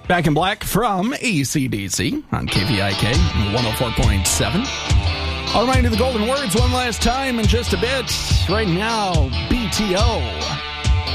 Back in Black from AC/DC on KVIK 104.7. I'll remind you the golden words one last time in just a bit. Right now, BTO.